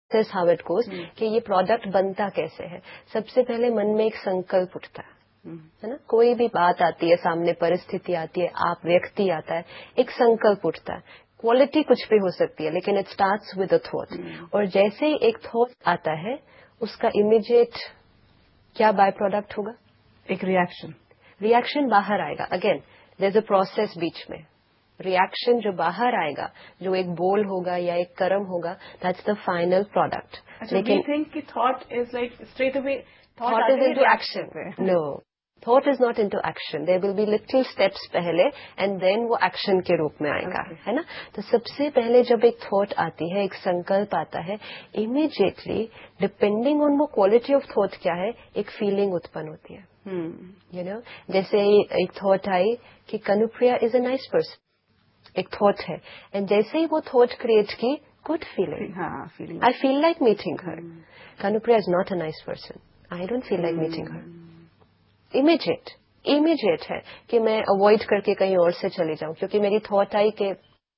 This how it goes कि ये product बनता कैसे है। सबसे पहले मन में एक संकल्प उठता है ना, कोई भी बात आती है सामने, परिस्थिति आती है, आप व्यक्ति आता है, एक संकल्प उठता है। क्वालिटी कुछ भी हो सकती है, लेकिन it starts with a thought. और जैसे ही एक थॉट आता है, उसका इमीडिएट क्या बाय प्रोडक्ट होगा? एक रिएक्शन बाहर आएगा। Again there is a process बीच में। रिएक्शन जो बाहर आएगा, जो एक बोल होगा या एक कर्म होगा, दैट्स द फाइनल प्रोडक्ट। लेकिन थिंक कि thought is like straight away, thought is into action. No, thought is not into action. There will be little steps पहले एंड देन वो एक्शन के रूप में आएगा, है ना। तो सबसे पहले जब एक थॉट आती है, एक संकल्प आता है, इमीडिएटली डिपेंडिंग ऑन वो क्वालिटी ऑफ थॉट क्या है, एक फीलिंग उत्पन्न होती है। यू नो, जैसे एक थॉट आई कि Kanupriya is a nice person, एक थॉट है, एंड जैसे ही वो थॉट क्रिएट की, good feeling, I feel like meeting her. Kanupriya is not a nice person, I don't feel like meeting her. Immediate है कि मैं अवॉइड करके कहीं और से चली जाऊं, क्योंकि मेरी थॉट आई कि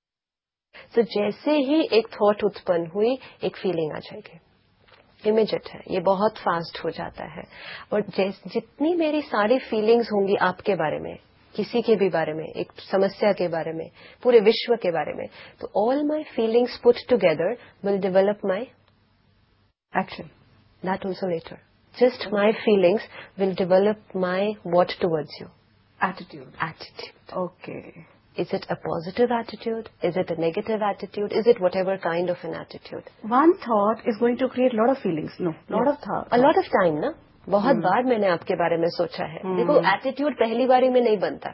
तो जैसे ही एक थॉट उत्पन्न हुई, एक फीलिंग आ जाएगी। इमीडिएट है, ये बहुत फास्ट हो जाता है। और जितनी मेरी सारी फीलिंग्स होंगी आपके बारे में, किसी के भी बारे में, एक समस्या के बारे में, पूरे विश्व के बारे में, तो all my feelings put together will develop my action. That also letter. Just my feelings will develop my what towards you attitude. Okay, is it a positive attitude? Is it a negative attitude? Is it whatever kind of an attitude? One thought is going to create lot of feelings. No, lot of thoughts. A lot of time, ना। बहुत बार मैंने आपके बारे में सोचा है। देखो, attitude पहली बारी में नहीं बनता।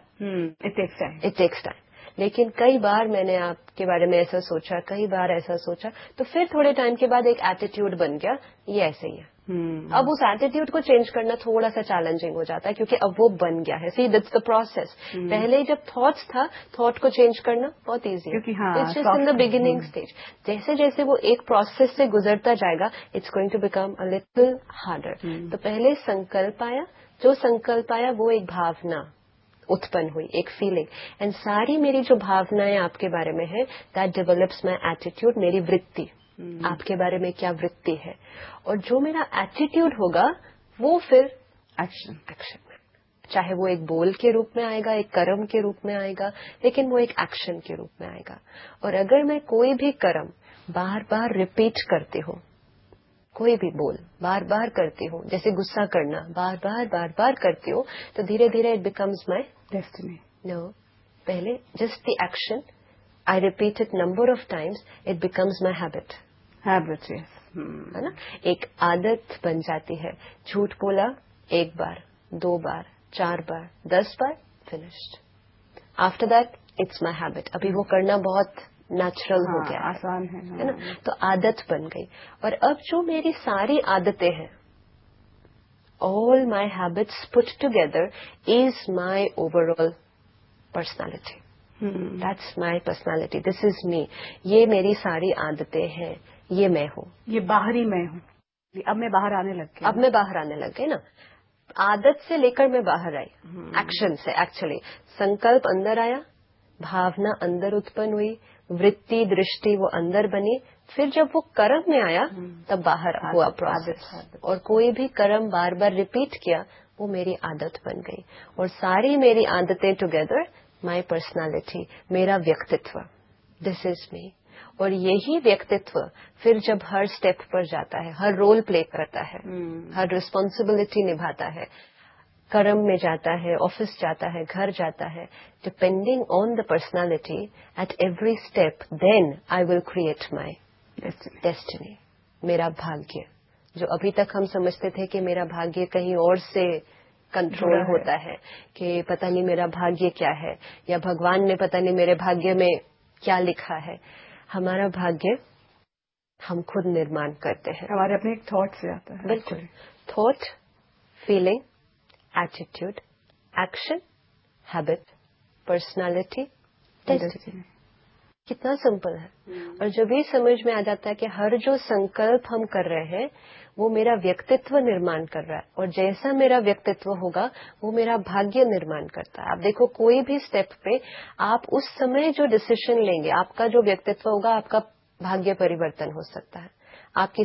It takes time. लेकिन कई बार मैंने आपके बारे में ऐसा सोचा, कई बार ऐसा सोचा, तो फिर थोड़े टाइम के बाद एक एटीट्यूड बन गया, ये ऐसे ही है। अब उस एटीट्यूड को चेंज करना थोड़ा सा चैलेंजिंग हो जाता है, क्योंकि अब वो बन गया है। सी, दैट्स द प्रोसेस। पहले जब थॉट्स था, थॉट को चेंज करना बहुत ईजी है, it's just in the beginning stage. जैसे जैसे वो एक प्रोसेस से गुजरता जाएगा, it's going to become a little harder. तो पहले संकल्प आया, जो संकल्प आया वो एक भावना उत्पन्न हुई, एक फीलिंग, एंड सारी मेरी जो भावनाएं आपके बारे में है, दैट डेवलप्स माई एटीट्यूड, मेरी वृत्ति। आपके बारे में क्या वृत्ति है, और जो मेरा एटीट्यूड होगा वो फिर एक्शन में, चाहे वो एक बोल के रूप में आएगा, एक कर्म के रूप में आएगा, लेकिन वो एक एक्शन के रूप में आएगा। और अगर मैं कोई भी कर्म बार बार रिपीट करती हूँ, कोई भी बोल बार बार करती हूँ, जैसे गुस्सा करना बार बार करती हूँ, तो धीरे धीरे it becomes my destiny. No, पहले just the action, I repeat it number of times, it becomes my habit. Yes. है ना, एक आदत बन जाती है। झूठ बोला 1 बार, 2 बार, 4 बार, 10 बार, finished. After that it's my habit. अभी वो करना बहुत नेचुरल हो गया है, आसान है ना, तो आदत बन गई। और अब जो मेरी सारी आदतें हैं, all my habits put together is my overall personality. That's my personality, this is me. ये मेरी सारी आदतें हैं, ये मैं हूँ, ये बाहरी मैं हूँ। अब मैं बाहर आने लग गई ना। आदत से लेकर मैं बाहर आई, एक्शन से। एक्चुअली संकल्प अंदर आया, भावना अंदर उत्पन्न हुई, वृत्ति दृष्टि वो अंदर बनी, फिर जब वो कर्म में आया तब बाहर हुआ प्रोसेस। और कोई भी कर्म बार बार रिपीट किया, वो मेरी आदत बन गई। और सारी मेरी आदतें टुगेदर माई पर्सनालिटी, मेरा व्यक्तित्व, दिस इज मी। और यही व्यक्तित्व फिर जब हर स्टेप पर जाता है, हर रोल प्ले करता है, हर रिस्पॉन्सिबिलिटी निभाता है, कर्म में जाता है, ऑफिस जाता है, घर जाता है, depending on the personality at every step, then I will create my destiny, मेरा भाग्य। जो अभी तक हम समझते थे कि मेरा भाग्य कहीं और से कंट्रोल होता है, कि पता नहीं मेरा भाग्य क्या है, या भगवान ने पता नहीं मेरे भाग्य में क्या लिखा है। हमारा भाग्य हम खुद निर्माण करते हैं, हमारे अपने एक थॉट से आता है। बिल्कुल, thought, feeling, attitude, action, habit, personality, destiny. कितना सिंपल है। और जब ये समझ में आ जाता है कि हर जो संकल्प हम कर रहे हैं वो मेरा व्यक्तित्व निर्माण कर रहा है, और जैसा मेरा व्यक्तित्व होगा वो मेरा भाग्य निर्माण करता है। आप देखो, कोई भी स्टेप पे आप उस समय जो डिसीजन लेंगे, आपका जो व्यक्तित्व होगा, आपका भाग्य परिवर्तन हो सकता है। आपकी